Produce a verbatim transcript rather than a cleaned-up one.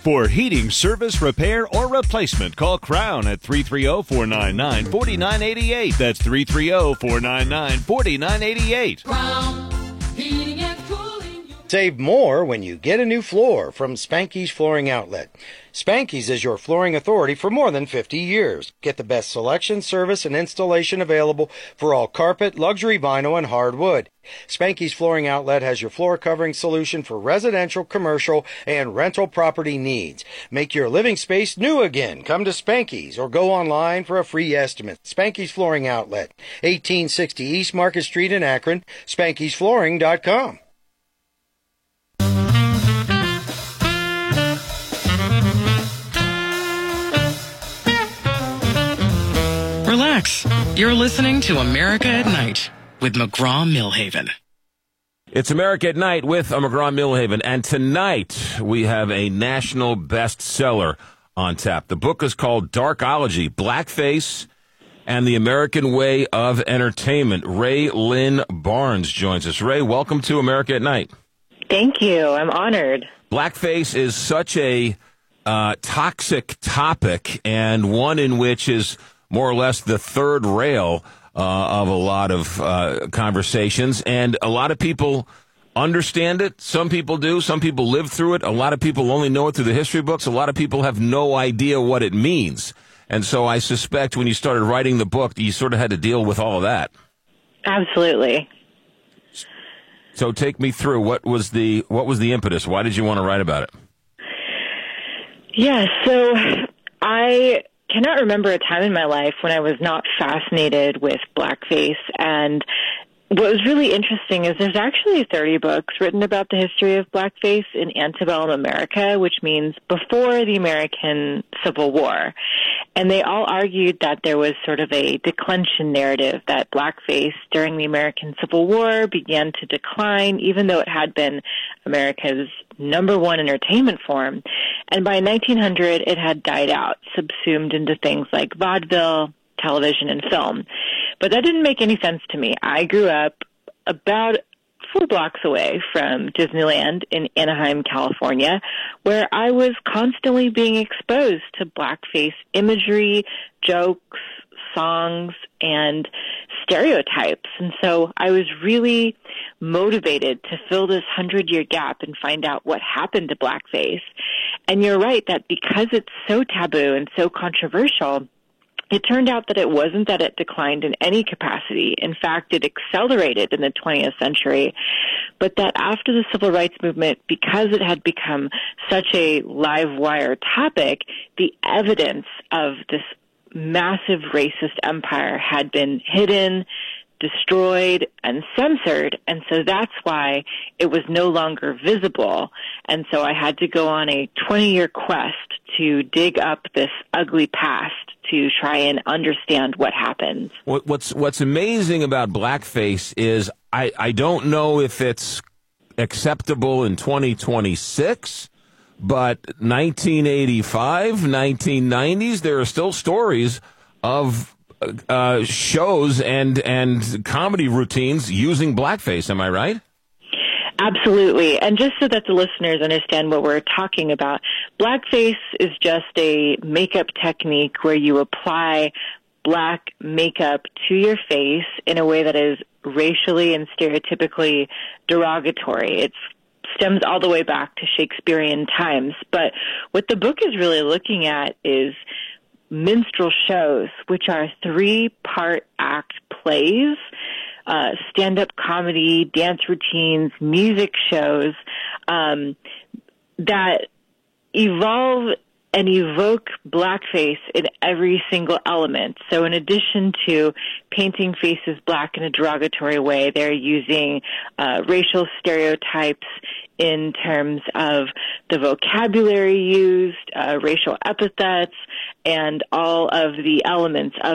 For heating, service, repair, or replacement, call Crown at three three zero, four nine nine, four nine eight eight. That's three three zero, four nine nine, four nine eight eight. Crown Heating and Cooling. Save more when you get a new floor from Spanky's Flooring Outlet. Spanky's is your flooring authority for more than fifty years. Get the best selection, service, and installation available for all carpet, luxury vinyl, and hardwood. Spanky's Flooring Outlet has your floor covering solution for residential, commercial, and rental property needs. Make your living space new again. Come to Spanky's or go online for a free estimate. Spanky's Flooring Outlet, eighteen sixty East Market Street in Akron, spankys flooring dot com. Relax. You're listening to America at Night with McGraw-Millhaven. It's America at Night with McGraw-Millhaven, and tonight we have a national bestseller on tap. The book is called Darkology, Blackface and the American Way of Entertainment. Rae Lynn Barnes joins us. Rae, welcome to America at Night. Thank you. I'm honored. Blackface is such a uh, toxic topic, and one in which is more or less the third rail uh, of a lot of uh, conversations. And a lot of people understand it. Some people do. Some people live through it. A lot of people only know it through the history books. A lot of people have no idea what it means. And so I suspect when you started writing the book, you sort of had to deal with all of that. Absolutely. So take me through. What was the what was the impetus? Why did you want to write about it? Yeah, so I cannot remember a time in my life when I was not fascinated with blackface. And what was really interesting is there's actually thirty books written about the history of blackface in antebellum America, which means before the American Civil War. And they all argued that there was sort of a declension narrative, that blackface during the American Civil War began to decline, even though it had been America's number one entertainment form. And by nineteen hundred, it had died out, subsumed into things like vaudeville, television, and film. But that didn't make any sense to me. I grew up about four blocks away from Disneyland in Anaheim, California, where I was constantly being exposed to blackface imagery, jokes, songs, and stereotypes. And so I was really motivated to fill this hundred-year gap and find out what happened to blackface. And you're right that because it's so taboo and so controversial, it turned out that it wasn't that it declined in any capacity. In fact, it accelerated in the twentieth century. But that after the Civil Rights Movement, because it had become such a live wire topic, the evidence of this massive racist empire had been hidden, destroyed, and censored. And so that's why it was no longer visible. And so I had to go on a twenty-year quest to dig up this ugly past to try and understand what happened. What's what's amazing about blackface is I, I don't know if it's acceptable in twenty twenty-six, but nineteen eighty-five, nineteen nineties, there are still stories of uh, shows and and comedy routines using blackface. Am I right? Absolutely. And just so that the listeners understand what we're talking about, blackface is just a makeup technique where you apply black makeup to your face in a way that is racially and stereotypically derogatory. It stems all the way back to Shakespearean times. But what the book is really looking at is minstrel shows, which are three-part act plays, Uh, stand-up comedy, dance routines, music shows um, that evolve and evoke blackface in every single element. So in addition to painting faces black in a derogatory way, they're using uh, racial stereotypes in terms of the vocabulary used, uh, racial epithets, and all of the elements of